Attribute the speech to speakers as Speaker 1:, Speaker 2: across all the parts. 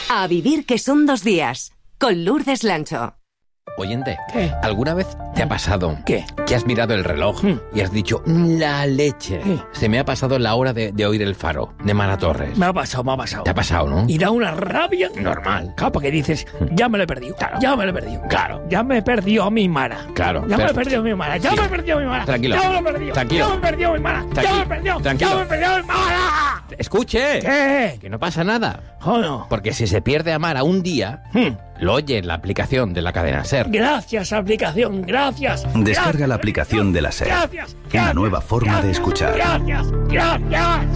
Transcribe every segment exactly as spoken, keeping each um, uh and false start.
Speaker 1: A vivir que son dos días, con Lourdes Lancho.
Speaker 2: Oyente,
Speaker 3: ¿qué?
Speaker 2: ¿Alguna vez te ha pasado
Speaker 3: ¿Qué?
Speaker 2: que has mirado el reloj
Speaker 3: ¿Mm?
Speaker 2: y has dicho, la leche?
Speaker 3: ¿Qué?
Speaker 2: Se me ha pasado la hora de, de oír el faro, de Mara Torres.
Speaker 3: Me ha pasado, me ha pasado.
Speaker 2: ¿Te ha pasado, no?
Speaker 3: Y da una rabia.
Speaker 2: Normal.
Speaker 3: Claro, porque dices, ya me lo he perdido.
Speaker 2: Claro.
Speaker 3: Ya me lo he perdido.
Speaker 2: Claro.
Speaker 3: Ya me he perdido mi Mara.
Speaker 2: Claro.
Speaker 3: Ya
Speaker 2: pero-
Speaker 3: me he perdido mi Mara. Ya
Speaker 2: Sí.
Speaker 3: me he perdido mi Mara.
Speaker 2: Tranquilo.
Speaker 3: Ya me lo he perdido.
Speaker 2: Tranquilo.
Speaker 3: Ya me he perdido mi Mara. Ya
Speaker 2: Tranqui-
Speaker 3: me he perdido.
Speaker 2: Tranquilo.
Speaker 3: Ya me he perdido mi Mara.
Speaker 2: Escuche.
Speaker 3: ¿Qué?
Speaker 2: Que no pasa nada.
Speaker 3: Oh, no.
Speaker 2: Porque si se pierde a Mara un día,
Speaker 3: Hmm.
Speaker 2: lo oye en la aplicación de la cadena SER.
Speaker 3: Gracias, aplicación. Gracias.
Speaker 4: Descarga
Speaker 3: Gracias.
Speaker 4: la aplicación de la SER.
Speaker 3: Gracias.
Speaker 4: Una
Speaker 3: Gracias.
Speaker 4: nueva forma de
Speaker 3: Gracias.
Speaker 4: escuchar.
Speaker 3: Gracias. Gracias.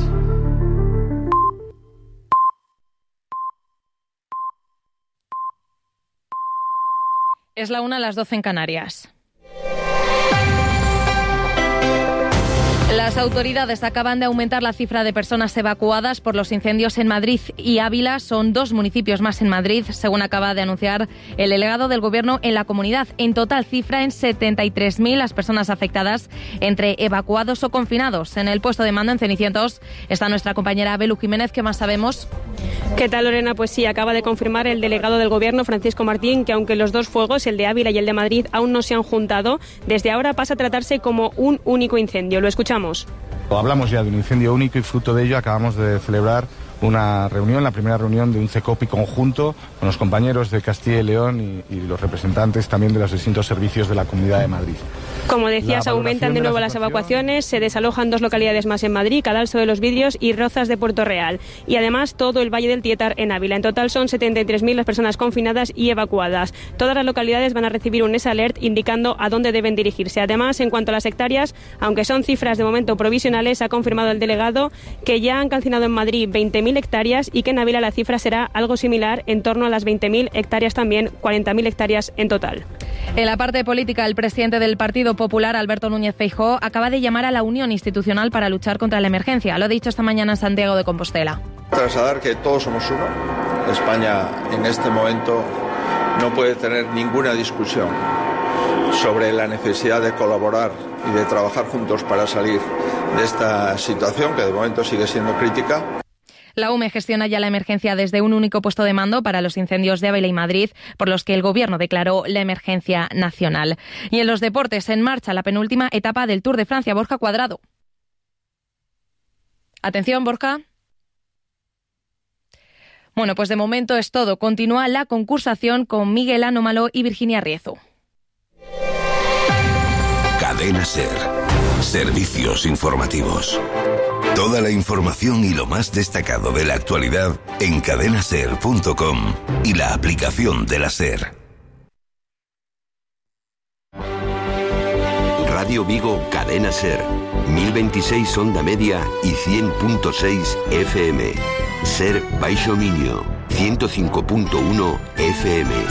Speaker 5: Es la una a las doce en Canarias. Las autoridades acaban de aumentar la cifra de personas evacuadas por los incendios en Madrid y Ávila. Son dos municipios más en Madrid, según acaba de anunciar el delegado del Gobierno en la comunidad. En total cifra en setenta y tres mil las personas afectadas, entre evacuados o confinados. En el puesto de mando en Cenicientos está nuestra compañera Belu Jiménez. ¿Qué más sabemos?
Speaker 6: ¿Qué tal, Lorena? Pues sí, acaba de confirmar el delegado del Gobierno, Francisco Martín, que aunque los dos fuegos, el de Ávila y el de Madrid, aún no se han juntado, desde ahora pasa a tratarse como un único incendio. Lo escuchamos.
Speaker 7: Hablamos ya de un incendio único y fruto de ello acabamos de celebrar una reunión, la primera reunión de un CECOPI conjunto con los compañeros de Castilla y León y, y los representantes también de los distintos servicios de la Comunidad de Madrid.
Speaker 6: Como decías,
Speaker 7: La
Speaker 6: aumentan de
Speaker 7: valoración de
Speaker 6: nuevo
Speaker 7: la
Speaker 6: las
Speaker 7: situación.
Speaker 6: evacuaciones, se desalojan dos localidades más en Madrid, Cadalso de los Vidrios y Rozas de Puerto Real. Y además todo el Valle del Tietar en Ávila. En total son setenta y tres mil las personas confinadas y evacuadas. Todas las localidades van a recibir un S-Alert indicando a dónde deben dirigirse. Además, en cuanto a las hectáreas, aunque son cifras de momento provisionales, ha confirmado el delegado que ya han calcinado en Madrid veinte mil hectáreas y que en Ávila la cifra será algo similar, en torno a las veinte mil hectáreas también, cuarenta mil hectáreas en total.
Speaker 5: En la parte política, el presidente del Partido Popular, Alberto Núñez Feijóo, acaba de llamar a la unión institucional para luchar contra la emergencia. Lo ha dicho esta mañana en Santiago de Compostela.
Speaker 8: Trasladar que todos somos uno. España en este momento no puede tener ninguna discusión sobre la necesidad de colaborar y de trabajar juntos para salir de esta situación que de momento sigue siendo crítica.
Speaker 5: La U M E gestiona ya la emergencia desde un único puesto de mando para los incendios de Ávila y Madrid, por los que el Gobierno declaró la emergencia nacional. Y en los deportes, en marcha la penúltima etapa del Tour de Francia. Borja Cuadrado. Atención, Borja. Bueno, pues de momento es todo. Continúa la concursación con Miguel Anómalo y Virginia Riezu.
Speaker 9: Cadena SER. Servicios informativos. Toda la información y lo más destacado de la actualidad en cadena ser punto com y la aplicación de la SER.
Speaker 10: Radio Vigo, Cadena SER. mil veintiséis onda media y cien punto seis F M. SER Baixo Minio, ciento cinco punto uno F M.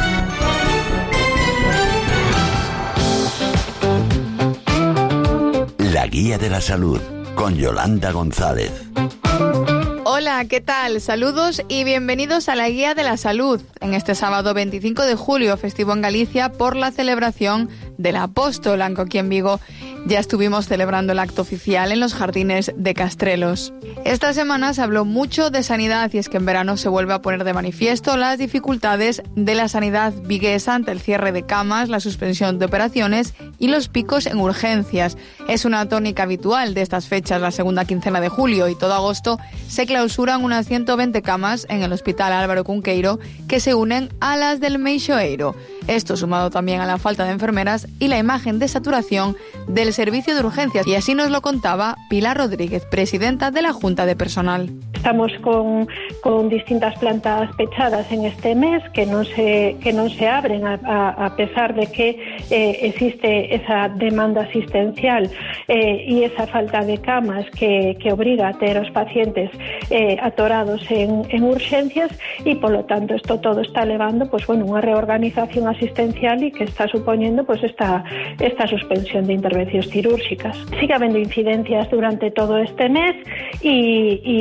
Speaker 11: La Guía de la Salud, con Yolanda González.
Speaker 12: Hola, ¿qué tal? Saludos y bienvenidos a la Guía de la Salud. En este sábado veinticinco de julio, festivo en Galicia por la celebración del Apóstol. Aquí en Vigo ya estuvimos celebrando el acto oficial en los jardines de Castrelos. Esta semana se habló mucho de sanidad y es que en verano se vuelve a poner de manifiesto las dificultades de la sanidad viguesa ante el cierre de camas, la suspensión de operaciones y los picos en urgencias. Es una tónica habitual de estas fechas, la segunda quincena de julio y todo agosto se clausuran unas ciento veinte camas en el Hospital Álvaro Cunqueiro que se unen a las del Meixoeiro. Esto sumado también a la falta de enfermeras y la imagen de saturación del servicio de urgencias. Y así nos lo contaba Pilar Rodríguez, presidenta de la Junta de Personal.
Speaker 13: Estamos con, con distintas plantas pechadas en este mes que no se, que no se abren a, a, a pesar de que eh, existe esa demanda asistencial eh, y esa falta de camas que, que obliga a tener a los pacientes eh, atorados en, en urgencias y por lo tanto esto todo está elevando pues bueno una reorganización asistencial y que está suponiendo pues esta, esta suspensión de intervenciones quirúrgicas. Sigue habiendo incidencias durante todo este mes y, y vuelve a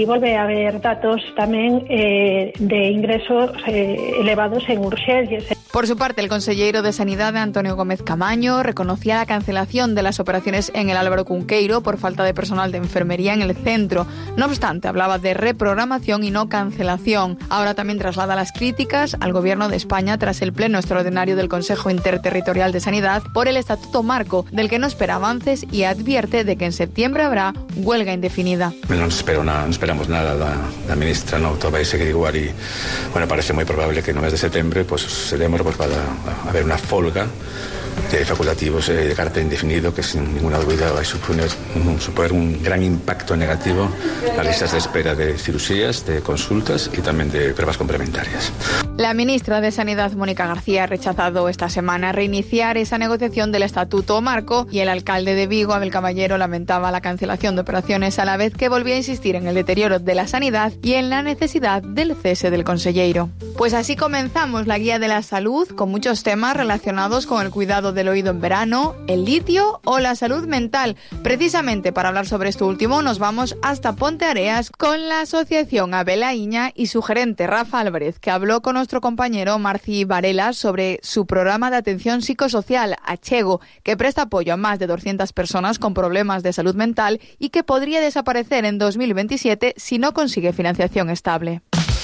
Speaker 13: haber datos tamén eh, de ingresos eh, elevados en urxencias.
Speaker 12: Por su parte, el consellero de Sanidad, Antonio Gómez Camaño, reconocía la cancelación de las operaciones en el Álvaro Cunqueiro por falta de personal de enfermería en el centro. No obstante, hablaba de reprogramación y no cancelación. Ahora también traslada las críticas al Gobierno de España tras el pleno extraordinario del Consejo Interterritorial de Sanidad por el Estatuto Marco, del que no espera avances y advierte de que en septiembre habrá huelga indefinida.
Speaker 4: No espero nada, no esperamos nada, la, la ministra no todo va a seguir igual y bueno, parece muy probable que en el mes de septiembre pues seremos pues para haber una folga de facultativos de carácter indefinido que sin ninguna duda va a suponer, suponer un gran impacto negativo a listas de espera de cirugías, de consultas y también de pruebas complementarias.
Speaker 12: La ministra de Sanidad, Mónica García, ha rechazado esta semana reiniciar esa negociación del Estatuto Marco y el alcalde de Vigo, Abel Caballero, lamentaba la cancelación de operaciones a la vez que volvía a insistir en el deterioro de la sanidad y en la necesidad del cese del consellero. Pues así comenzamos la guía de la salud con muchos temas relacionados con el cuidado del oído en verano, el litio o la salud mental. Precisamente para hablar sobre esto último nos vamos hasta Ponteareas con la asociación Abelaiña y su gerente Rafa Álvarez, que habló con nuestro compañero Marci Varela sobre su programa de atención psicosocial Achego, que presta apoyo a más de doscientas personas con problemas de salud mental y que podría desaparecer en dos mil veintisiete si no consigue financiación estable.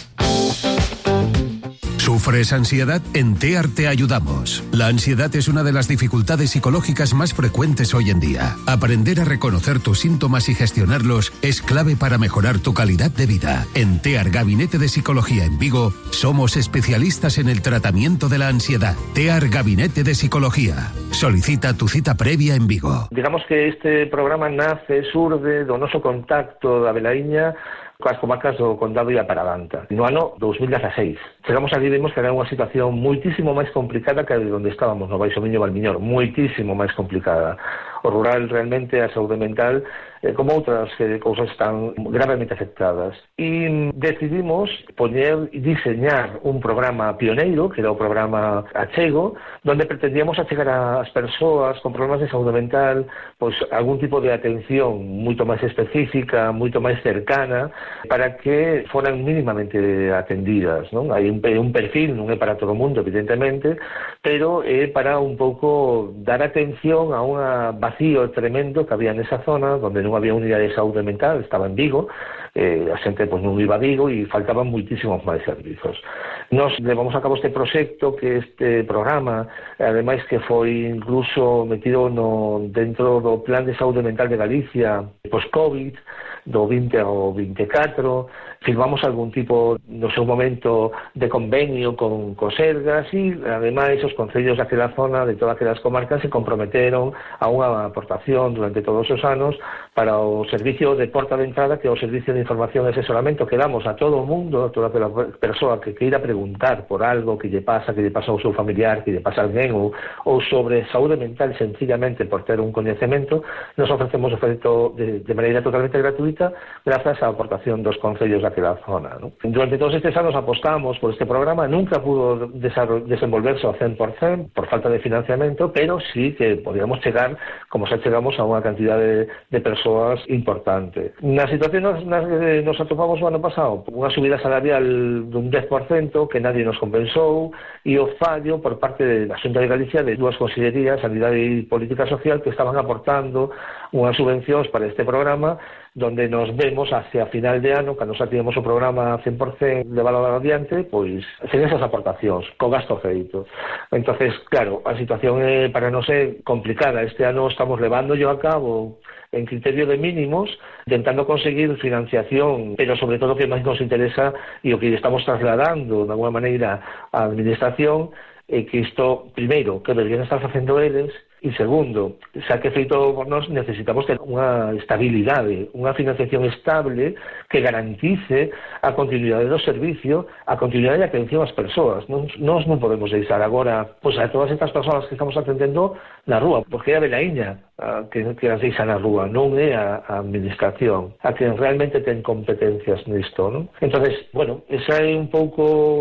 Speaker 14: ¿Sufres ansiedad? En TEAR te ayudamos. La ansiedad es una de las dificultades psicológicas más frecuentes hoy en día. Aprender a reconocer tus síntomas y gestionarlos es clave para mejorar tu calidad de vida. En TEAR Gabinete de Psicología en Vigo somos especialistas en el tratamiento de la ansiedad. TEAR Gabinete de Psicología. Solicita tu cita previa en Vigo.
Speaker 15: Digamos que este programa nace, surde do noso contacto da Abelaiña coas comarcas do Condado e a Paradanta. No ano dos mil dieciséis. Chegamos ali e vimos que era unha situación moitísimo máis complicada que onde estábamos no Baixo Miño e Valmiñor, moitísimo máis complicada. O rural realmente, a saúde mental, eh, como outras eh, cousas están gravemente afectadas. E decidimos poñer e diseñar un programa pioneiro, que era o programa Achego, donde pretendíamos achegar ás persoas con problemas de saúde mental pois algún tipo de atención moito máis específica, moito máis cercana, para que foran mínimamente atendidas, non? Hai un, un perfil, non é para todo o mundo, evidentemente, pero é para un pouco dar atención a unha vacío tremendo que había nesa zona, onde non había unidade de saúde mental, estaba en Vigo, eh, a xente pois, non iba a Vigo e faltaban moitísimos máis servizos. Nos levamos a cabo este proxecto, que este programa, ademais que foi incluso metido no, dentro do Plan de Saúde Mental de Galicia post-COVID, do vinte ao vinte e catro, firmamos algún tipo, no seu momento, de convenio con, con Sergas e, ademais, os concellos daquela zona, de todas aquelas comarcas, se comprometeron a unha aportación durante todos os anos para o servicio de porta de entrada, que é o servicio de información e asesoramento que damos a todo o mundo, a toda aquela persoa que queira preguntar por algo que lle pasa, que lle pasa ao seu familiar, que lle pasa a alguén, ou, ou sobre saúde mental, sencillamente por ter un coñecemento, nos ofrecemos oferto de, de maneira totalmente gratuita grazas á aportación dos concellos daquela zona, ¿no? Durante todos estes anos apostamos por este programa, nunca pudo desenvolverse ao cen por cen por falta de financiamento, pero sí que podíamos chegar, como xa chegamos, a unha cantidad de, de persoas importante. Na situación nos, nas que nos atopamos o ano pasado, unha subida salarial dun dez por cento que nadie nos compensou e o fallo por parte da Xunta de Galicia de dúas consellerías, Sanidade e Política Social, que estaban aportando unhas subvencións para este programa, donde nos vemos hacia final de ano, cando xa tínhamos o programa cen por cen levado adiante, pois sen esas aportacións, co gasto feito. Entonces, claro, a situación é, para non ser complicada. Este ano estamos levando yo a cabo en criterio de mínimos, intentando conseguir financiación, pero sobre todo o que máis nos interesa e o que estamos trasladando de alguma maneira á administración, é que isto, primeiro, que deberían estar facendo eles, e segundo, xa que feito por nós, necesitamos ter unha estabilidade, unha financiación estable que garantice a continuidade do servicio, a continuidade de atención ás persoas. Nos, nos non podemos deixar agora pois, a todas estas persoas que estamos atendendo na rúa, porque é a Abelaiña a, que, que as deixa na rúa, non é a, a administración, a que realmente ten competencias nisto, non? Entonces, bueno, esa é un pouco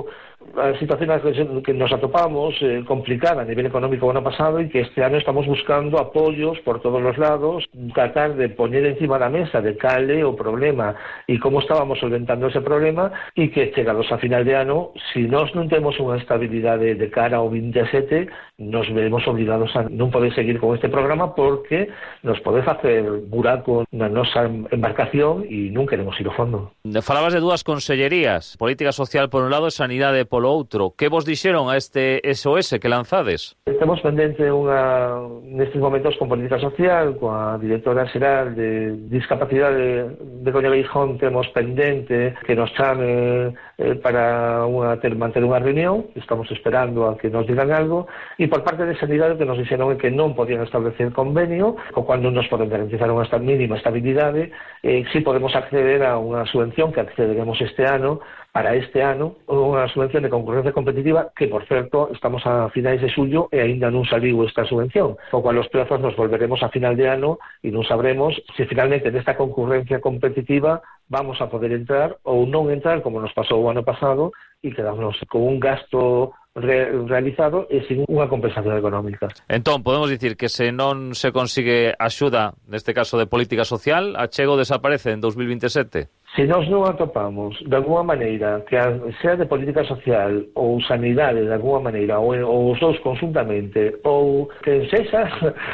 Speaker 15: a situación que nos atopamos eh, complicada a nivel económico o ano pasado e que este ano estamos buscando apoios por todos os lados, tratar de poñer encima da mesa de cale o problema e como estábamos solventando ese problema e que chegados a final de ano, se nós non temos unha estabilidade de cara ao veintisiete, nos veremos obligados a non poder seguir con este programa porque nos pode facer buraco na nosa embarcación e non queremos ir ao fondo.
Speaker 16: Falabas de dúas consellerías, Política Social por un lado e Sanidade polo outro. Que vos dixeron a este S O S que lanzades?
Speaker 15: Estamos pendente unha, nestes momentos con Política Social, coa directora xeral de Discapacidade de Coña Beijón, temos pendente que nos chame eh, para unha, ter, manter unha reunión, estamos esperando a que nos digan algo, e por parte de Sanidade que nos dixeron que non podían establecer convenio, co cual non nos poden garantizar unha mínima estabilidade, eh, si podemos acceder a unha subvención que accederemos este ano, para este ano, unha subvención de concurrencia competitiva que, por certo, estamos a finais de xullo e aínda non saliu esta subvención, co cual os plazos nos volveremos a final de ano e non sabremos se finalmente nesta concurrencia competitiva vamos a poder entrar ou non entrar, como nos pasou o ano pasado, e quedarnos con un gasto re realizado e sin unha compensación económica.
Speaker 16: Entón, podemos dicir que se non se consigue axuda, neste caso de política social, a Chego desaparece en dos mil veintisiete?
Speaker 15: Se nós non atopamos, de alguma maneira, que sea de política social ou sanidade, de alguma maneira, ou, ou os dous conjuntamente, ou que sexa,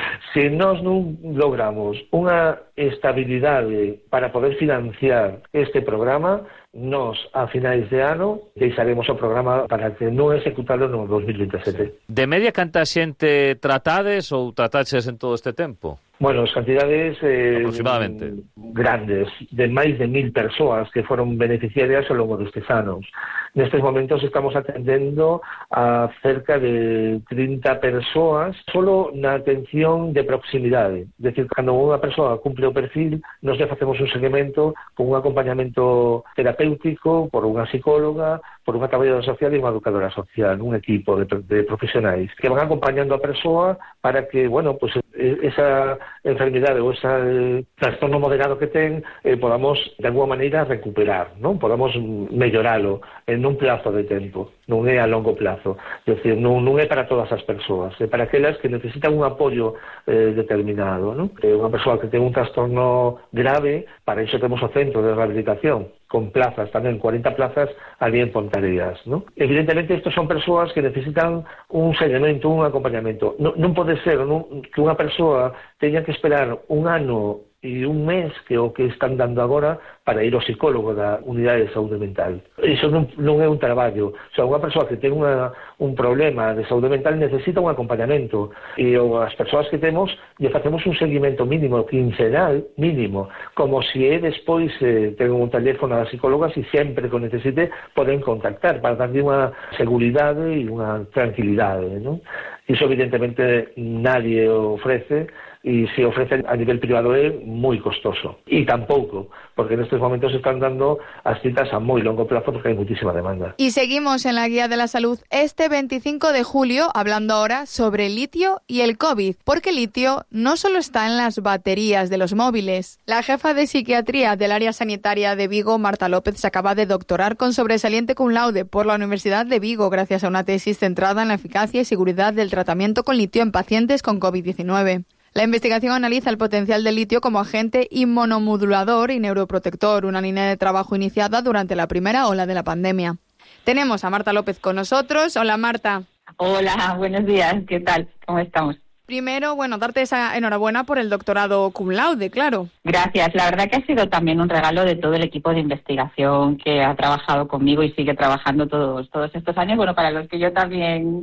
Speaker 15: se nós non logramos unha estabilidade para poder financiar este programa, nós, a finais de ano, deixaremos o programa para que non executalo no dos mil veintisiete.
Speaker 16: De media, canta xente tratades ou trataches en todo este tempo?
Speaker 15: Bueno, as cantidades eh,
Speaker 16: aproximadamente
Speaker 15: grandes, de máis de mil persoas que foron beneficiarias ao longo destes anos. Nestes momentos estamos atendendo a cerca de trinta persoas solo na atención de proximidade. É dicir, cando unha persoa cumple o perfil, nos le facemos un seguimento con un acompañamento terapéutico por unha psicóloga, por unha traballadora social e unha educadora social, un equipo de, de profesionais que van acompañando a persoa para que, bueno, pues esa enfermidade ou ese eh, trastorno moderado que ten eh, podamos de alguma maneira recuperar, non? Podamos melloralo en un plazo de tempo, non é a longo plazo. É dicir, non, non é para todas as persoas, é para aquelas que necesitan un apoio eh, determinado, non? É unha persoa que ten un trastorno grave, para iso temos o centro de rehabilitación con plazas, tamén cuarenta plazas ali en Pontareas, ¿no? Evidentemente, estos son persoas que necesitan un seguimento, un acompañamento. Non, non pode ser non, que unha persoa teña que esperar un ano e un mes que o que están dando agora para ir ao psicólogo da unidade de saúde mental. Iso non, non é un traballo. O sea, unha persoa que ten unha, un problema de saúde mental necesita un acompañamento e as persoas que temos lle facemos un seguimento mínimo, quincenal mínimo, como se é despois eh, ten un teléfono da psicóloga e sempre que o necesite poden contactar para darle unha seguridade e unha tranquilidade, non? Iso evidentemente nadie ofrece e se ofrece a nivel privado é moi costoso. E tampouco, porque nestes momentos están dando as citas a moi longo plazo porque hai muchísima demanda.
Speaker 12: Y seguimos en la Guía de la Salud este veinticinco de julio hablando ahora sobre el litio y el COVID, porque el litio no solo está en las baterías de los móviles. La jefa de psiquiatría del área sanitaria de Vigo, Marta López, se acaba de doctorar con sobresaliente cum laude por la Universidad de Vigo gracias a una tesis centrada en la eficacia y seguridad del tratamiento con litio en pacientes con COVID diecinueve. La investigación analiza el potencial del litio como agente inmunomodulador y neuroprotector, una línea de trabajo iniciada durante la primera ola de la pandemia. Tenemos a Marta López con nosotros. Hola, Marta.
Speaker 17: Hola, buenos días. ¿Qué tal? ¿Cómo estamos?
Speaker 12: Primero, bueno, darte esa enhorabuena por el doctorado cum laude, claro.
Speaker 17: Gracias. La verdad que ha sido también un regalo de todo el equipo de investigación que ha trabajado conmigo y sigue trabajando todos todos estos años. Bueno, para los que yo también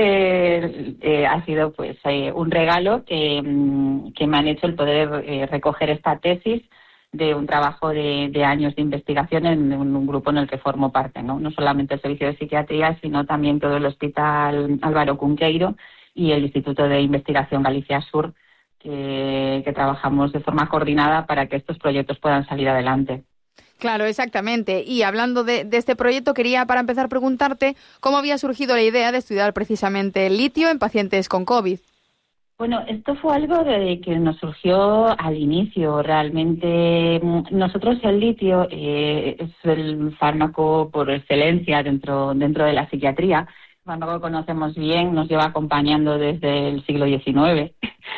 Speaker 17: eh, eh, ha sido pues eh, un regalo que, que me han hecho el poder eh, recoger esta tesis de un trabajo de, de años de investigación en un, un grupo en el que formo parte, ¿no? No solamente el Servicio de Psiquiatría, sino también todo el Hospital Álvaro Cunqueiro y el Instituto de Investigación Galicia Sur, que, que trabajamos de forma coordinada para que estos proyectos puedan salir adelante.
Speaker 12: Claro, exactamente. Y hablando de, de este proyecto, quería para empezar preguntarte cómo había surgido la idea de estudiar precisamente el litio en pacientes con COVID.
Speaker 17: Bueno, esto fue algo de que nos surgió al inicio. Realmente nosotros el litio eh, es el fármaco por excelencia dentro dentro de la psiquiatría. El fármaco que conocemos bien, nos lleva acompañando desde el siglo diecinueve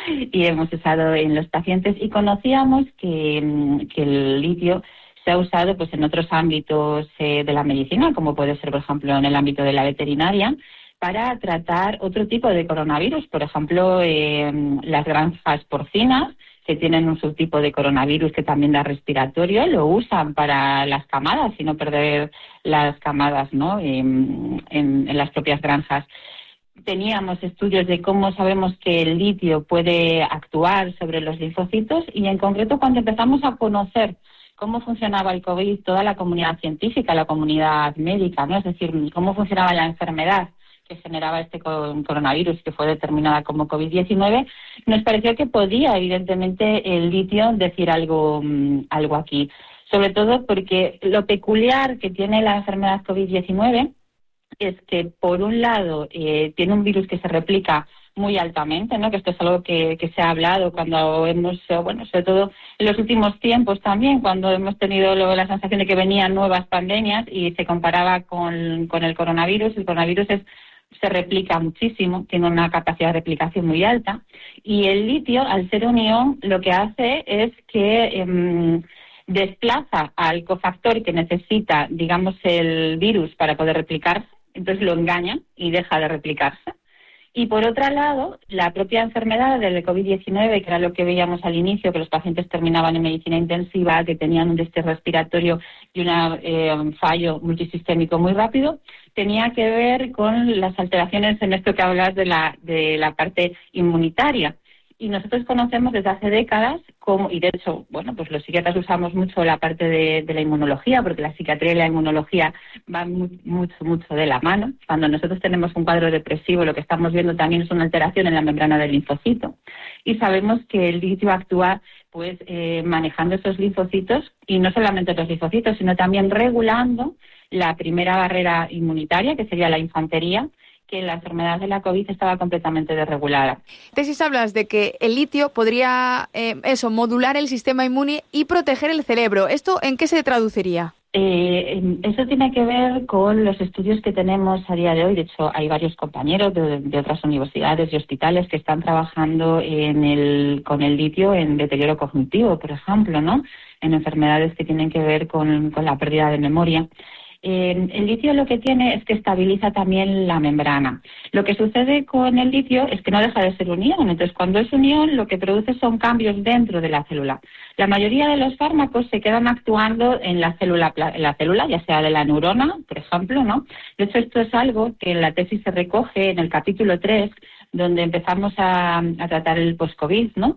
Speaker 17: y hemos usado en los pacientes y conocíamos que, que el litio se ha usado pues en otros ámbitos eh, de la medicina, como puede ser, por ejemplo, en el ámbito de la veterinaria, para tratar otro tipo de coronavirus. Por ejemplo, eh, las granjas porcinas, que tienen un subtipo de coronavirus que también da respiratorio, lo usan para las camadas y no perder las camadas, ¿no?, en, en, en las propias granjas. Teníamos estudios de cómo sabemos que el litio puede actuar sobre los linfocitos y, en concreto, cuando empezamos a conocer cómo funcionaba el COVID, toda la comunidad científica, la comunidad médica, ¿no?, es decir, cómo funcionaba la enfermedad que generaba este coronavirus, que fue determinada como COVID diecinueve, nos pareció que podía, evidentemente, el litio decir algo, algo aquí. Sobre todo porque lo peculiar que tiene la enfermedad COVID diecinueve es que, por un lado, eh, tiene un virus que se replica muy altamente, ¿no?, que esto es algo que, que se ha hablado cuando hemos, bueno, sobre todo en los últimos tiempos también, cuando hemos tenido luego la sensación de que venían nuevas pandemias y se comparaba con, con el coronavirus. El coronavirus es se replica muchísimo, tiene una capacidad de replicación muy alta, y el litio, al ser un ion, lo que hace es que eh, desplaza al cofactor que necesita, digamos, el virus para poder replicarse, entonces lo engaña y deja de replicarse. Y por otro lado, la propia enfermedad del COVID diecinueve, que era lo que veíamos al inicio, que los pacientes terminaban en medicina intensiva, que tenían un distrés respiratorio y una, eh, un fallo multisistémico muy rápido, tenía que ver con las alteraciones en esto que hablas de la, de la parte inmunitaria. Y nosotros conocemos desde hace décadas cómo, y de hecho, bueno, pues los psiquiatras usamos mucho la parte de, de la inmunología, porque la psiquiatría y la inmunología van muy, mucho, mucho de la mano. Cuando nosotros tenemos un cuadro depresivo, lo que estamos viendo también es una alteración en la membrana del linfocito. Y sabemos que el litio actúa pues eh, manejando esos linfocitos, y no solamente los linfocitos, sino también regulando la primera barrera inmunitaria, que sería la infantería, que la enfermedad de la COVID estaba completamente desregulada.
Speaker 12: Tesis, hablas de que el litio podría eh, eso, modular el sistema inmune y proteger el cerebro. ¿Esto en qué se traduciría?
Speaker 17: Eh, eso tiene que ver con los estudios que tenemos a día de hoy. De hecho, hay varios compañeros de, de otras universidades y hospitales que están trabajando en el, con el litio en deterioro cognitivo, por ejemplo, ¿no?, en enfermedades que tienen que ver con, con la pérdida de memoria. Eh, el litio lo que tiene es que estabiliza también la membrana. Lo que sucede con el litio es que no deja de ser un ion. Entonces, cuando es un ion, lo que produce son cambios dentro de la célula. La mayoría de los fármacos se quedan actuando en la célula, en la célula, ya sea de la neurona, por ejemplo, ¿no? De hecho, esto es algo que en la tesis se recoge en el capítulo tres, donde empezamos a, a tratar el post-COVID, ¿no?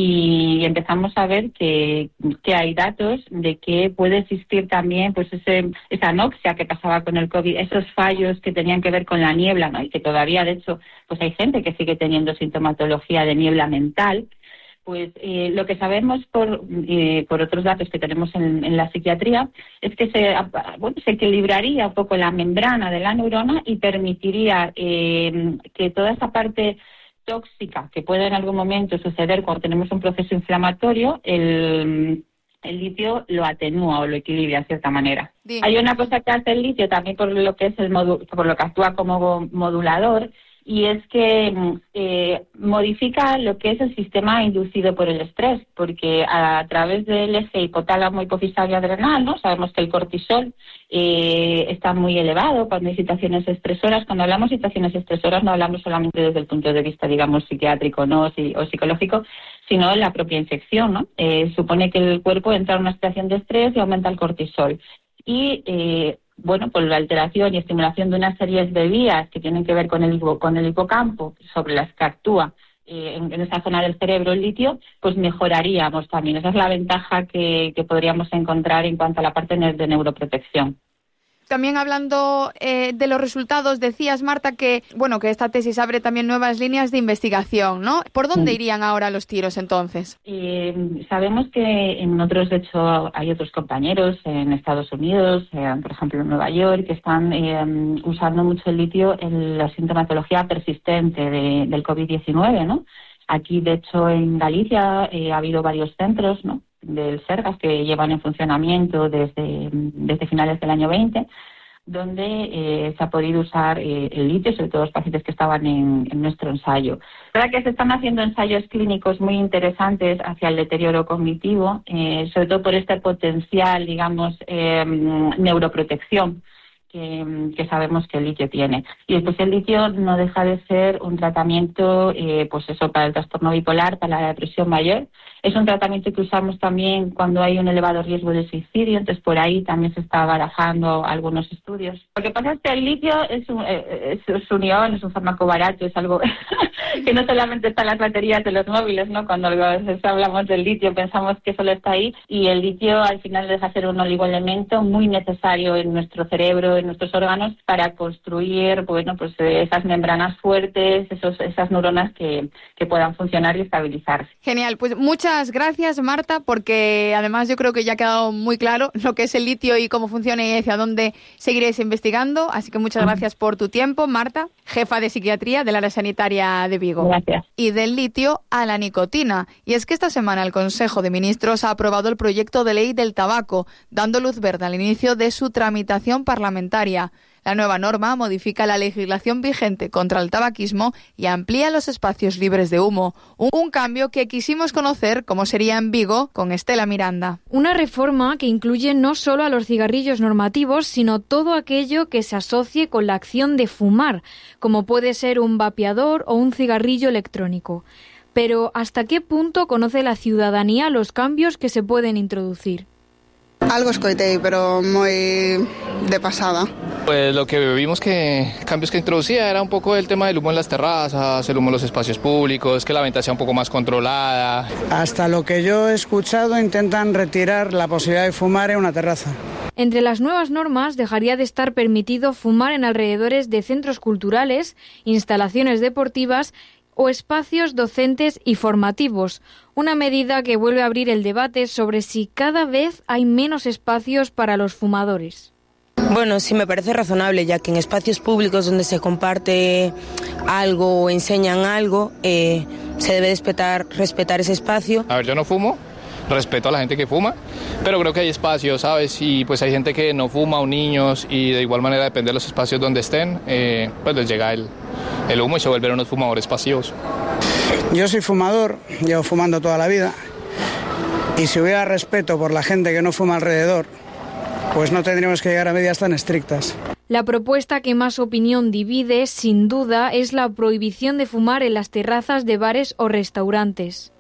Speaker 17: Y empezamos a ver que, que hay datos de que puede existir también pues ese, esa anoxia que pasaba con el COVID, esos fallos que tenían que ver con la niebla, ¿no? Y que todavía, de hecho, pues hay gente que sigue teniendo sintomatología de niebla mental. Pues eh, lo que sabemos por, eh, por otros datos que tenemos en, en la psiquiatría es que se, bueno, se equilibraría un poco la membrana de la neurona y permitiría eh, que toda esa parte tóxica que puede en algún momento suceder cuando tenemos un proceso inflamatorio, el, el litio lo atenúa o lo equilibra de cierta manera. Sí. Hay una cosa que hace el litio también por lo que es el modu- por lo que actúa como modulador, y es que eh, modifica lo que es el sistema inducido por el estrés, porque a, a través del eje hipotálamo hipofisario adrenal, ¿no?, sabemos que el cortisol eh, está muy elevado cuando hay situaciones estresoras. Cuando hablamos de situaciones estresoras no hablamos solamente desde el punto de vista, digamos, psiquiátrico, ¿no?, o, o psicológico, sino en la propia infección, ¿no? Eh, supone que el cuerpo entra en una situación de estrés y aumenta el cortisol. Y eh, bueno, por la alteración y estimulación de una serie de vías que tienen que ver con el, con el hipocampo, sobre las que actúa eh, en, en esa zona del cerebro el litio, pues mejoraríamos también. Esa es la ventaja que, que podríamos encontrar en cuanto a la parte de neuroprotección.
Speaker 12: También hablando eh, de los resultados, decías, Marta, que bueno que esta tesis abre también nuevas líneas de investigación, ¿no? ¿Por dónde irían ahora los tiros entonces?
Speaker 17: Eh, sabemos que en otros, de hecho, hay otros compañeros en Estados Unidos, eh, por ejemplo en Nueva York, que están eh, usando mucho el litio en la sintomatología persistente de, del COVID diecinueve, ¿no? Aquí, de hecho, en Galicia eh, ha habido varios centros, ¿no?, del Sergas que llevan en funcionamiento desde, desde finales del año veinte, donde eh, se ha podido usar eh, el litio, sobre todo los pacientes que estaban en, en nuestro ensayo. La verdad que se están haciendo ensayos clínicos muy interesantes hacia el deterioro cognitivo, eh, sobre todo por este potencial, digamos, eh, neuroprotección que, que sabemos que el litio tiene. Y después el litio no deja de ser un tratamiento, eh, pues eso, para el trastorno bipolar, para la depresión mayor. Es un tratamiento que usamos también cuando hay un elevado riesgo de suicidio, entonces por ahí también se está barajando algunos estudios. Lo que pasa es que el litio es un, es, es un ion, es un fármaco barato, es algo que no solamente está en las baterías de los móviles, ¿no? Cuando hablamos del litio pensamos que solo está ahí, y el litio al final deja de ser un oligoelemento muy necesario en nuestro cerebro, en nuestros órganos, para construir, bueno, pues esas membranas fuertes, esos, esas neuronas que, que puedan funcionar y estabilizarse.
Speaker 12: Genial, pues muchas Muchas gracias, Marta, porque además yo creo que ya ha quedado muy claro lo que es el litio y cómo funciona y hacia dónde seguiréis investigando. Así que muchas gracias por tu tiempo, Marta, jefa de psiquiatría del área sanitaria de Vigo.
Speaker 17: Gracias.
Speaker 12: Y del litio a la nicotina. Y es que esta semana el Consejo de Ministros ha aprobado el proyecto de ley del tabaco, dando luz verde al inicio de su tramitación parlamentaria. La nueva norma modifica la legislación vigente contra el tabaquismo y amplía los espacios libres de humo. Un, un cambio que quisimos conocer cómo sería en Vigo con Estela Miranda.
Speaker 18: Una reforma que incluye no solo a los cigarrillos normativos, sino todo aquello que se asocie con la acción de fumar, como puede ser un vapeador o un cigarrillo electrónico. Pero, ¿hasta qué punto conoce la ciudadanía los cambios que se pueden introducir?
Speaker 19: Algo escoitei, pero muy de pasada.
Speaker 20: Pues lo que vimos que cambios que introducía era un poco el tema del humo en las terrazas, el humo en los espacios públicos, que la venta sea un poco más controlada.
Speaker 21: Hasta lo que yo he escuchado intentan retirar la posibilidad de fumar en una terraza.
Speaker 18: Entre las nuevas normas dejaría de estar permitido fumar en alrededores de centros culturales, instalaciones deportivas o espacios docentes y formativos, una medida que vuelve a abrir el debate sobre si cada vez hay menos espacios para los fumadores.
Speaker 22: Bueno, sí me parece razonable, ya que en espacios públicos donde se comparte algo o enseñan algo, eh, se debe respetar, respetar ese espacio.
Speaker 20: A ver, yo no fumo, respeto a la gente que fuma, pero creo que hay espacios, ¿sabes? Y pues hay gente que no fuma o niños, y de igual manera depende de los espacios donde estén, eh, pues les llega el, el humo y se vuelven unos fumadores pasivos.
Speaker 21: Yo soy fumador, llevo fumando toda la vida, y si hubiera respeto por la gente que no fuma alrededor, pues no tendríamos que llegar a medidas tan estrictas.
Speaker 18: La propuesta que más opinión divide, sin duda, es la prohibición de fumar en las terrazas de bares o restaurantes.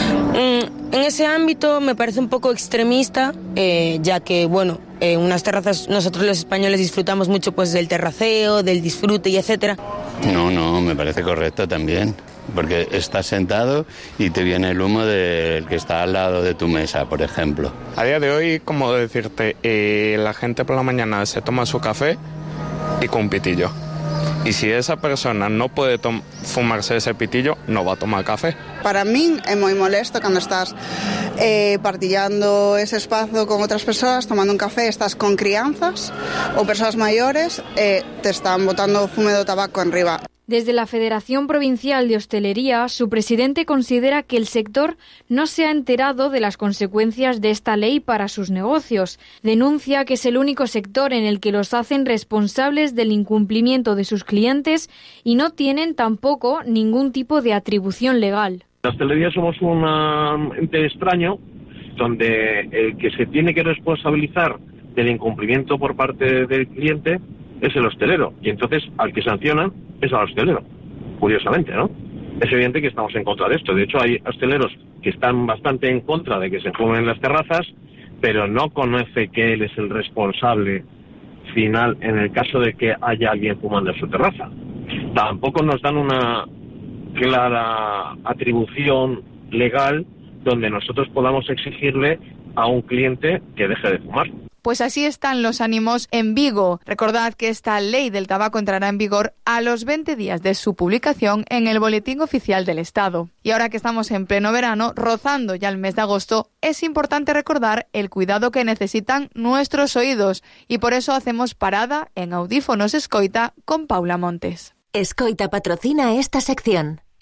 Speaker 22: En ese ámbito me parece un poco extremista, eh, ya que, bueno, en unas terrazas nosotros los españoles disfrutamos mucho pues del terraceo, del disfrute y etcétera.
Speaker 23: No, no, me parece correcto también, porque estás sentado y te viene el humo del que está al lado de tu mesa, por ejemplo.
Speaker 24: A día de hoy, como decirte, eh, la gente por la mañana se toma su café y con un pitillo. Y si esa persona no puede fumarse ese pitillo, no va a tomar café.
Speaker 19: Para mí es muy molesto cuando estás eh, partillando ese espacio con otras personas, tomando un café, estás con crianzas o personas mayores, eh, te están botando fume de tabaco arriba.
Speaker 18: Desde la Federación Provincial de Hostelería, su presidente considera que el sector no se ha enterado de las consecuencias de esta ley para sus negocios. Denuncia que es el único sector en el que los hacen responsables del incumplimiento de sus clientes y no tienen tampoco ningún tipo de atribución legal.
Speaker 25: La hostelería somos un ente extraño donde el que se tiene que responsabilizar del incumplimiento por parte del cliente es el hostelero, y entonces al que sancionan es al hostelero, curiosamente, ¿no? Es evidente que estamos en contra de esto. De hecho, hay hosteleros que están bastante en contra de que se fumen en las terrazas, pero no conoce que él es el responsable final en el caso de que haya alguien fumando en su terraza. Tampoco nos dan una clara atribución legal donde nosotros podamos exigirle a un cliente que deje de fumar.
Speaker 12: Pues así están los ánimos en Vigo. Recordad que esta ley del tabaco entrará en vigor a los veinte días de su publicación en el Boletín Oficial del Estado. Y ahora que estamos en pleno verano, rozando ya el mes de agosto, es importante recordar el cuidado que necesitan nuestros oídos. Y por eso hacemos parada en Audífonos Escoita con Paula Montes.
Speaker 1: Escoita patrocina esta sección.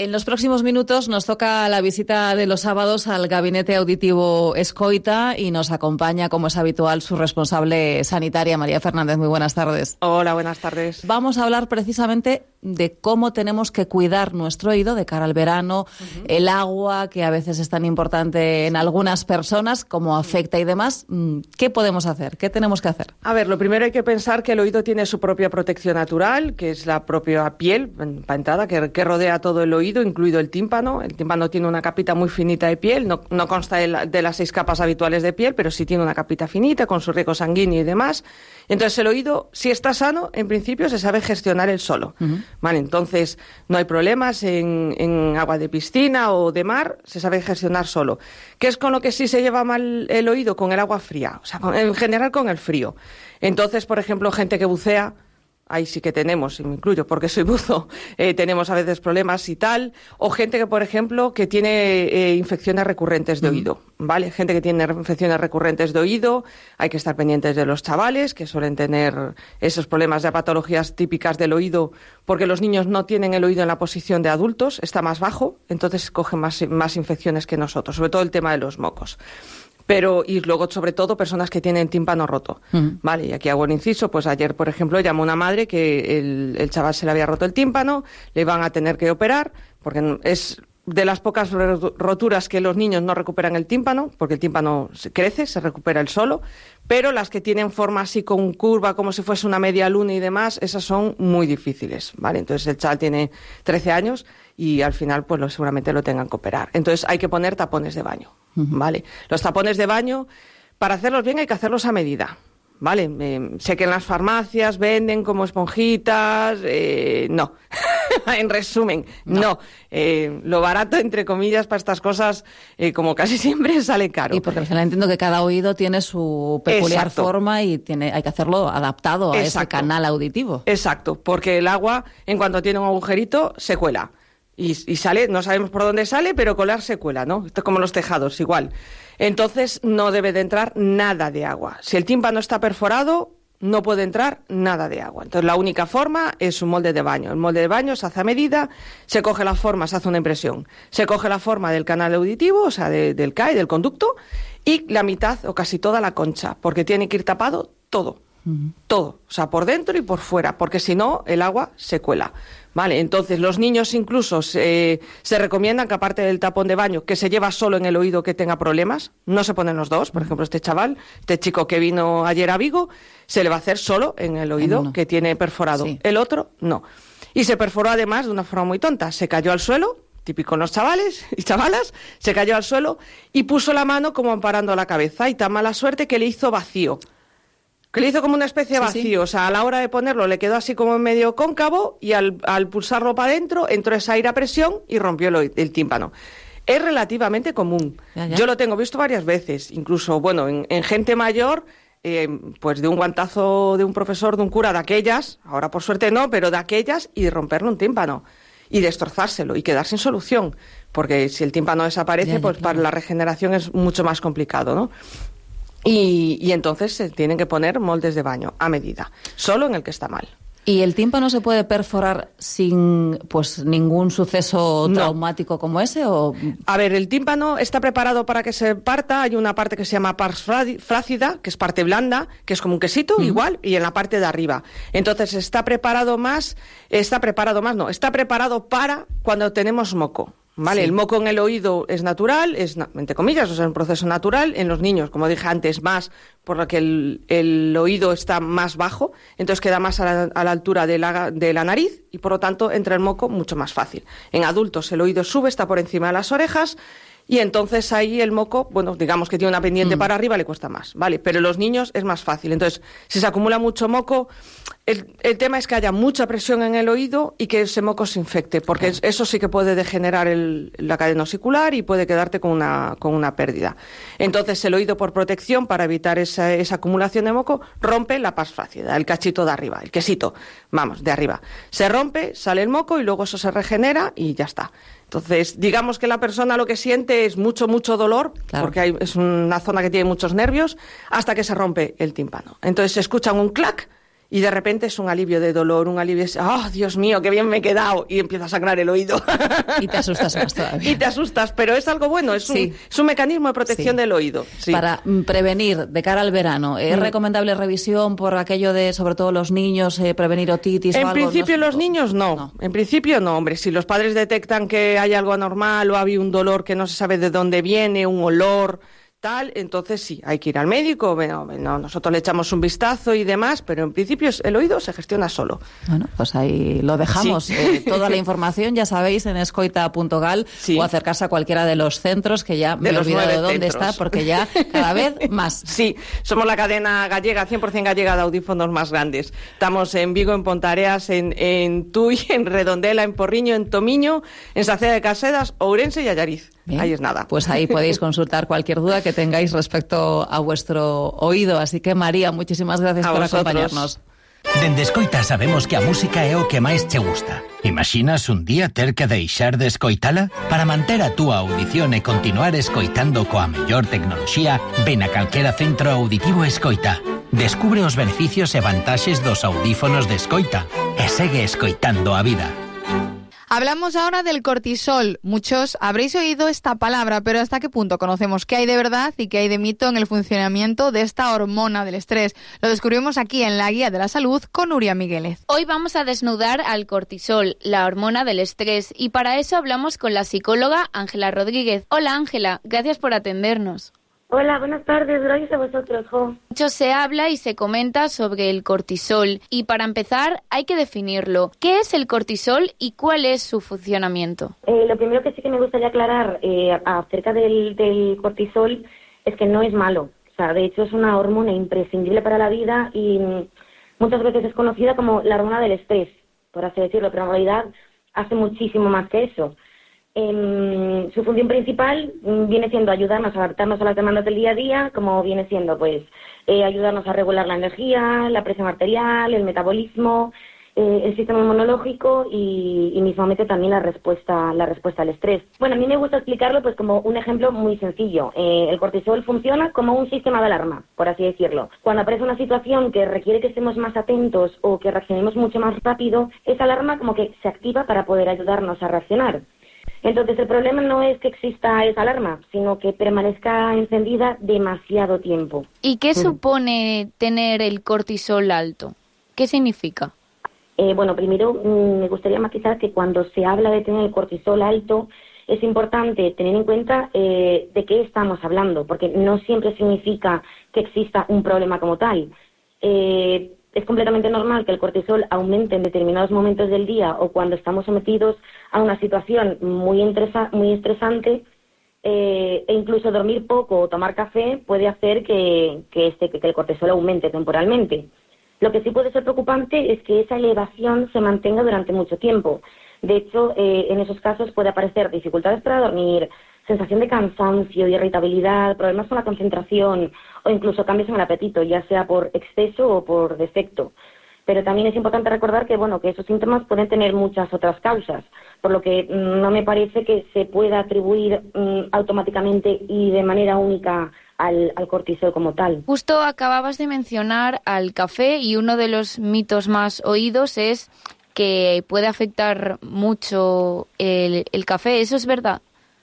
Speaker 2: En los próximos minutos nos toca la visita de los sábados al Gabinete Auditivo Escoita y nos acompaña, como es habitual, su responsable sanitaria, María Fernández. Muy buenas tardes.
Speaker 3: Hola, buenas tardes.
Speaker 2: Vamos a hablar precisamente de cómo tenemos que cuidar nuestro oído de cara al verano, uh-huh. el agua, que a veces es tan importante en algunas personas, cómo afecta y demás. ¿Qué podemos hacer? ¿Qué tenemos que hacer?
Speaker 3: A ver, lo primero hay que pensar que el oído tiene su propia protección natural, que es la propia piel, para entrada, que, que rodea todo el oído, incluido el tímpano. El tímpano tiene una capita muy finita de piel, no, no consta de, la, de las seis capas habituales de piel, pero sí tiene una capita finita con su riego sanguíneo y demás. Entonces el oído, si está sano, en principio se sabe gestionar él solo. Uh-huh. Vale, entonces no hay problemas en, en agua de piscina o de mar, se sabe gestionar solo. ¿Qué es con lo que sí se lleva mal el oído? Con el agua fría, o sea, en general con el frío. Entonces, por ejemplo, gente que bucea, ahí sí que tenemos, y me incluyo porque soy buzo, eh, tenemos a veces problemas y tal, o gente que, por ejemplo, que tiene eh, infecciones recurrentes de oído, ¿vale? Gente que tiene infecciones recurrentes de oído, hay que estar pendientes de los chavales que suelen tener esos problemas de patologías típicas del oído, porque los niños no tienen el oído en la posición de adultos, está más bajo, entonces cogen más, más infecciones que nosotros, sobre todo el tema de los mocos. Pero, y luego, sobre todo, personas que tienen tímpano roto, uh-huh. ¿vale? Y aquí hago un inciso, pues ayer, por ejemplo, llamó una madre que el, el chaval se le había roto el tímpano, le van a tener que operar, porque es de las pocas roturas que los niños no recuperan el tímpano, porque el tímpano crece, se recupera él solo, pero las que tienen forma así con curva, como si fuese una media luna y demás, esas son muy difíciles, ¿vale? Entonces el chaval tiene trece años y al final pues lo, seguramente lo tengan que operar. Entonces hay que poner tapones de baño, ¿vale? Los tapones de baño, para hacerlos bien hay que hacerlos a medida, ¿vale? Eh, sé que en las farmacias venden como esponjitas, eh, no. En resumen, no. no. Eh, lo barato, entre comillas, para estas cosas, eh, como casi siempre, sale caro.
Speaker 2: Y porque al final entiendo que cada oído tiene su peculiar Exacto. forma y tiene, hay que hacerlo adaptado a Exacto. ese canal auditivo.
Speaker 3: Exacto, porque el agua, en cuanto tiene un agujerito, se cuela. Y, y sale, no sabemos por dónde sale, pero colar se cuela, ¿no? Esto es como los tejados, igual. Entonces, no debe de entrar nada de agua. Si el tímpano está perforado, no puede entrar nada de agua. Entonces, la única forma es un molde de baño. El molde de baño se hace a medida, se coge la forma, se hace una impresión. Se coge la forma del canal auditivo, o sea, de, del C A I, del conducto, y la mitad o casi toda la concha, porque tiene que ir tapado todo. Uh-huh. Todo, o sea, por dentro y por fuera, porque si no, el agua se cuela. Vale, entonces los niños incluso se, se recomiendan que aparte del tapón de baño, que se lleva solo en el oído que tenga problemas, no se ponen los dos. Por ejemplo, este chaval, este chico que vino ayer a Vigo, se le va a hacer solo en el oído en que tiene perforado. Sí. El otro, no. Y se perforó además de una forma muy tonta. Se cayó al suelo, típico en los chavales y chavalas, se cayó al suelo y puso la mano como amparando la cabeza y tan mala suerte que le hizo vacío. Que le hizo como una especie de vacío, sí, sí. O sea, a la hora de ponerlo le quedó así como medio cóncavo y al, al pulsarlo para adentro entró esa aire a presión y rompió el, el tímpano. Es relativamente común. Ya, ya. Yo lo tengo visto varias veces, incluso, bueno, en, en gente mayor, eh, pues de un guantazo de un profesor, de un cura, de aquellas, ahora por suerte no, pero de aquellas, y romperle un tímpano y destrozárselo y quedar sin solución, porque si el tímpano desaparece, ya, ya, pues claro. Para la regeneración es mucho más complicado, ¿no? Y, y entonces se tienen que poner moldes de baño a medida, solo en el que está mal.
Speaker 2: ¿Y el tímpano se puede perforar sin pues ningún suceso no. traumático como ese? O...
Speaker 3: A ver, el tímpano está preparado para que se parta. Hay una parte que se llama pars flácida, que es parte blanda, que es como un quesito, uh-huh. igual, y en la parte de arriba. Entonces está preparado más, está preparado más, no, está preparado para cuando tenemos moco. Vale, sí. El moco en el oído es natural, es, entre comillas, o sea, es un proceso natural. En los niños, como dije antes, más por lo que el, el oído está más bajo, entonces queda más a la, a la altura de la, de la nariz y, por lo tanto, entra el moco mucho más fácil. En adultos el oído sube, está por encima de las orejas y entonces ahí el moco, bueno, digamos que tiene una pendiente mm. para arriba, le cuesta más, ¿vale? Pero en los niños es más fácil. Entonces, si se acumula mucho moco, el, el tema es que haya mucha presión en el oído y que ese moco se infecte, porque claro. eso sí que puede degenerar el, la cadena osicular y puede quedarte con una, con una pérdida. Entonces, el oído, por protección, para evitar esa, esa acumulación de moco, rompe la pars flácida, el cachito de arriba, el quesito, vamos, de arriba. Se rompe, sale el moco y luego eso se regenera y ya está. Entonces, digamos que la persona lo que siente es mucho, mucho dolor, claro. porque hay, es una zona que tiene muchos nervios, hasta que se rompe el tímpano. Entonces se escucha un clac y de repente es un alivio de dolor, un alivio, ¡oh, Dios mío, qué bien me he quedado! Y empieza a sangrar el oído.
Speaker 2: Y te asustas más todavía.
Speaker 3: Y te asustas, pero es algo bueno, es, sí. un, es un mecanismo de protección sí. del oído. Sí.
Speaker 2: Para prevenir de cara al verano, ¿es mm. recomendable revisión por aquello de, sobre todo los niños, eh, prevenir otitis
Speaker 3: en
Speaker 2: o algo?
Speaker 3: En principio
Speaker 2: no,
Speaker 3: los niños no. no, en principio no, hombre, si los padres detectan que hay algo anormal o hay un dolor que no se sabe de dónde viene, un olor... tal, entonces sí, hay que ir al médico, bueno, bueno, nosotros le echamos un vistazo y demás, pero en principio el oído se gestiona solo.
Speaker 2: Bueno, pues ahí lo dejamos. Sí. Eh, toda la información, ya sabéis, en escoita punto gal sí. o acercarse a cualquiera de los centros, que ya me he olvidado de dónde centros. está, porque ya cada vez más.
Speaker 3: Sí, somos la cadena gallega, cien por ciento gallega de audífonos más grandes. Estamos en Vigo, en Pontareas, en, en Tui, en Redondela, en Porriño, en Tomiño, en Saceda de Casedas, Ourense y Allariz. Bien. Ahí es nada.
Speaker 2: Pues ahí podéis consultar cualquier duda que tengáis respecto a vuestro oído. Así que, María, muchísimas gracias
Speaker 3: a
Speaker 2: por
Speaker 3: vosotros.
Speaker 2: acompañarnos.
Speaker 5: Dende Escoita sabemos que a música é o que máis che gusta. Imaginas un día ter que deixar de escoitala? Para manter a túa audición e continuar escoitando coa mellor tecnoloxía, ven a calquera centro auditivo Escoita. Descubre os beneficios e vantaxes dos audífonos de Escoita e segue escoitando a vida.
Speaker 12: Hablamos ahora del cortisol. Muchos habréis oído esta palabra, pero ¿hasta qué punto conocemos qué hay de verdad y qué hay de mito en el funcionamiento de esta hormona del estrés? Lo descubrimos aquí en la Guía de la Salud con Nuria Migueles.
Speaker 6: Hoy vamos a desnudar al cortisol, la hormona del estrés, y para eso hablamos con la psicóloga Ángela Rodríguez. Hola Ángela, gracias por atendernos.
Speaker 7: Hola, buenas tardes, gracias a vosotros, Jo.
Speaker 6: Mucho se habla y se comenta sobre el cortisol y para empezar hay que definirlo. ¿Qué es el cortisol y cuál es su funcionamiento?
Speaker 7: Eh, lo primero que sí que me gustaría aclarar eh, acerca del, del cortisol es que no es malo. O sea, de hecho es una hormona imprescindible para la vida y muchas veces es conocida como la hormona del estrés, por así decirlo, pero en realidad hace muchísimo más que eso. Eh, su función principal viene siendo ayudarnos a adaptarnos a las demandas del día a día, como viene siendo pues eh, ayudarnos a regular la energía, la presión arterial, el metabolismo, eh, el sistema inmunológico y, y mismamente también la respuesta la respuesta al estrés. Bueno, a mí me gusta explicarlo pues como un ejemplo muy sencillo. Eh, el cortisol funciona como un sistema de alarma, por así decirlo. Cuando aparece una situación que requiere que estemos más atentos o que reaccionemos mucho más rápido, esa alarma como que se activa para poder ayudarnos a reaccionar. Entonces, el problema no es que exista esa alarma, sino que permanezca encendida demasiado tiempo.
Speaker 6: ¿Y qué supone tener el cortisol alto? ¿Qué significa?
Speaker 7: Eh, bueno, primero mm, me gustaría matizar que cuando se habla de tener el cortisol alto, es importante tener en cuenta eh, de qué estamos hablando, porque no siempre significa que exista un problema como tal. Eh, Es completamente normal que el cortisol aumente en determinados momentos del día o cuando estamos sometidos a una situación muy, estresa, muy estresante eh, e incluso dormir poco o tomar café puede hacer que, que, este, que el cortisol aumente temporalmente. Lo que sí puede ser preocupante es que esa elevación se mantenga durante mucho tiempo. De hecho, eh, en esos casos puede aparecer dificultades para dormir, sensación de cansancio, irritabilidad, problemas con la concentración o incluso cambios en el apetito, ya sea por exceso o por defecto. Pero también es importante recordar que, bueno, que esos síntomas pueden tener muchas otras causas, por lo que mmm, no me parece que se pueda atribuir mmm, automáticamente y de manera única al, al cortisol como tal.
Speaker 6: Justo acababas de mencionar al café y uno de los mitos más oídos es que puede afectar mucho el, el café. ¿Eso es verdad?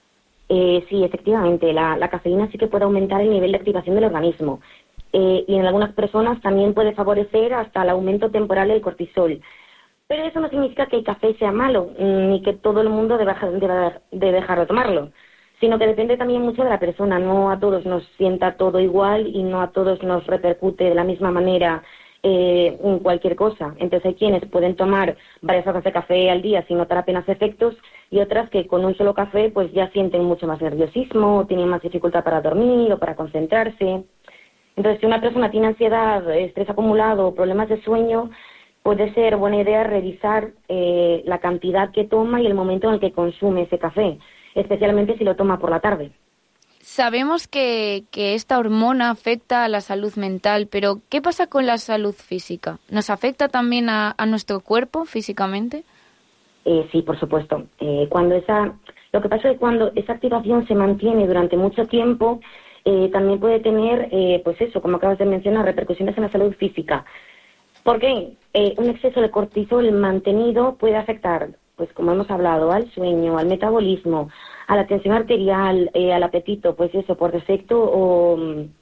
Speaker 7: Eh, sí, efectivamente, la, la cafeína sí que puede aumentar el nivel de activación del organismo eh, y en algunas personas también puede favorecer hasta el aumento temporal del cortisol. Pero eso no significa que el café sea malo ni que todo el mundo deba, deba, debe dejar de tomarlo, sino que depende también mucho de la persona. No a todos nos sienta todo igual y no a todos nos repercute de la misma manera eh, cualquier cosa. Entonces hay quienes pueden tomar varias tazas de café al día sin notar apenas efectos y otras que con un solo café pues ya sienten mucho más nerviosismo, tienen más dificultad para dormir o para concentrarse. Entonces, si una persona tiene ansiedad, estrés acumulado o problemas de sueño, puede ser buena idea revisar eh, la cantidad que toma y el momento en el que consume ese café, especialmente si lo toma por la tarde.
Speaker 6: Sabemos que, que esta hormona afecta a la salud mental, pero ¿qué pasa con la salud física? ¿Nos afecta también a, a nuestro cuerpo físicamente?
Speaker 7: Eh, sí, por supuesto. Eh, cuando esa, lo que pasa es que cuando esa activación se mantiene durante mucho tiempo, eh, también puede tener, eh, pues eso, como acabas de mencionar, repercusiones en la salud física. Porque eh, un exceso de cortisol mantenido puede afectar, pues como hemos hablado, al sueño, al metabolismo, a la tensión arterial, eh, al apetito, pues eso, por defecto o,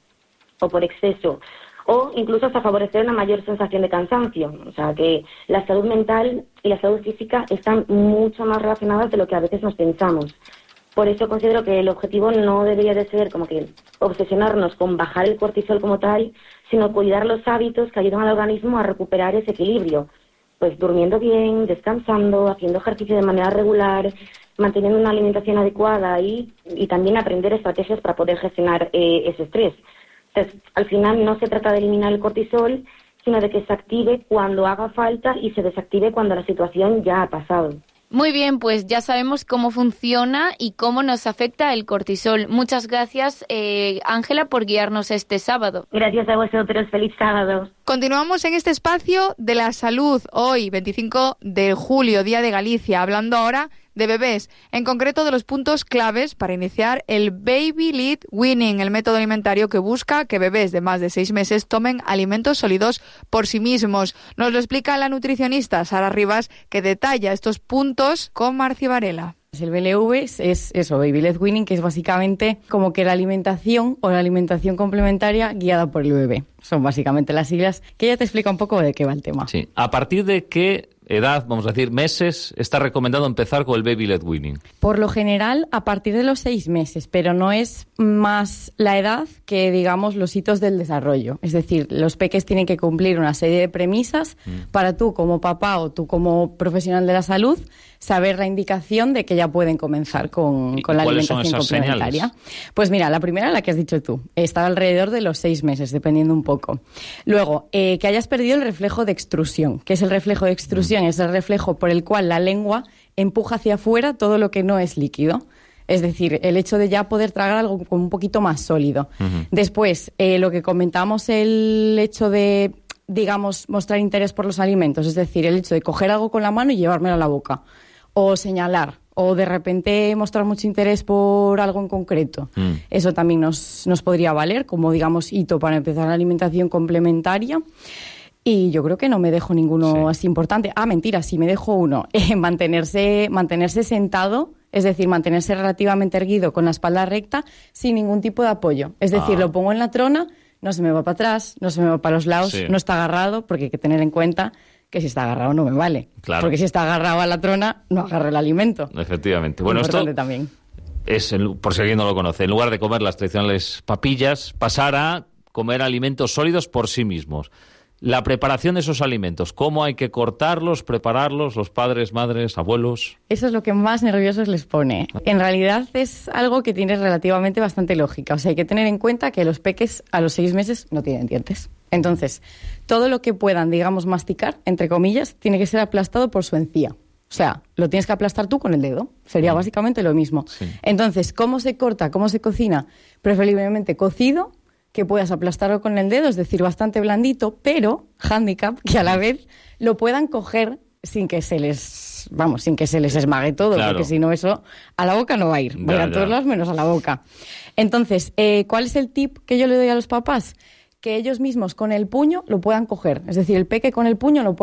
Speaker 7: o por exceso. O incluso hasta favorecer una mayor sensación de cansancio. O sea, que la salud mental y la salud física están mucho más relacionadas de lo que a veces nos pensamos. Por eso considero que el objetivo no debería de ser como que obsesionarnos con bajar el cortisol como tal, sino cuidar los hábitos que ayudan al organismo a recuperar ese equilibrio. Pues durmiendo bien, descansando, haciendo ejercicio de manera regular, manteniendo una alimentación adecuada y, y también aprender estrategias para poder gestionar eh, ese estrés. Entonces, al final no se trata de eliminar el cortisol, sino de que se active cuando haga falta y se desactive cuando la situación ya ha pasado.
Speaker 6: Muy bien, pues ya sabemos cómo funciona y cómo nos afecta el cortisol. Muchas gracias, eh, Ángela, por guiarnos este sábado.
Speaker 7: Gracias a vosotros. Feliz sábado.
Speaker 12: Continuamos en este espacio de la salud, hoy, veinticinco de julio, Día de Galicia, hablando ahora de bebés, en concreto de los puntos claves para iniciar el Baby Led Weaning, el método alimentario que busca que bebés de más de seis meses tomen alimentos sólidos por sí mismos. Nos lo explica la nutricionista Sara Rivas, que detalla estos puntos con Marci Varela.
Speaker 8: El B L V es, es eso, Baby Led Weaning, que es básicamente como que la alimentación o la alimentación complementaria guiada por el bebé. Son básicamente las siglas, que ya te explica un poco de qué va el tema.
Speaker 16: Sí. ¿A partir de qué edad, vamos a decir, meses, está recomendado empezar con el Baby Led Weaning?
Speaker 8: Por lo general, a partir de los seis meses, pero no es más la edad que, digamos, los hitos del desarrollo. Es decir, los peques tienen que cumplir una serie de premisas mm. para tú como papá o tú como profesional de la salud saber la indicación de que ya pueden comenzar con, con la alimentación complementaria. Señales? Pues mira, la primera, la que has dicho tú, está alrededor de los seis meses, dependiendo un poco. Luego, eh, que hayas perdido el reflejo de extrusión. ¿Qué es el reflejo de extrusión? Mm. Es el reflejo por el cual la lengua empuja hacia afuera todo lo que no es líquido. Es decir, el hecho de ya poder tragar algo como un poquito más sólido. Uh-huh. Después, eh, lo que comentamos, el hecho de, digamos, mostrar interés por los alimentos. Es decir, el hecho de coger algo con la mano y llevármelo a la boca. O señalar. O de repente mostrar mucho interés por algo en concreto. Mm. Eso también nos, nos podría valer como, digamos, hito para empezar la alimentación complementaria. Y yo creo que no me dejo ninguno sí. así importante. Ah, mentira, sí me dejo uno. Eh, mantenerse, mantenerse sentado, es decir, mantenerse relativamente erguido con la espalda recta sin ningún tipo de apoyo. Es decir, ah. lo pongo en la trona, no se me va para atrás, no se me va para los lados, sí. no está agarrado, porque hay que tener en cuenta que si está agarrado no me vale. Claro. Porque si está agarrado a la trona, no agarra el alimento.
Speaker 16: Efectivamente. Bueno,
Speaker 8: importante
Speaker 16: esto
Speaker 8: también.
Speaker 16: Es, por si alguien no lo conoce, en lugar de comer las tradicionales papillas, pasar a comer alimentos sólidos por sí mismos. La preparación de esos alimentos, ¿cómo hay que cortarlos, prepararlos, los padres, madres, abuelos?
Speaker 8: Eso es lo que más nerviosos les pone. En realidad es algo que tiene relativamente bastante lógica. O sea, hay que tener en cuenta que los peques a los seis meses no tienen dientes. Entonces, todo lo que puedan, digamos, masticar, entre comillas, tiene que ser aplastado por su encía. O sea, lo tienes que aplastar tú con el dedo. Sería básicamente lo mismo. Sí. Entonces, ¿cómo se corta? ¿Cómo se cocina? Preferiblemente cocido, que puedas aplastarlo con el dedo, es decir, bastante blandito, pero, hándicap, que a la vez lo puedan coger sin que se les, vamos, sin que se les esmague todo, claro. porque si no eso a la boca no va a ir, va a ir a todos lados menos a la boca. Entonces, eh, ¿cuál es el tip que yo le doy a los papás? Que ellos mismos con el puño lo puedan coger, es decir, el peque con el puño lo pueda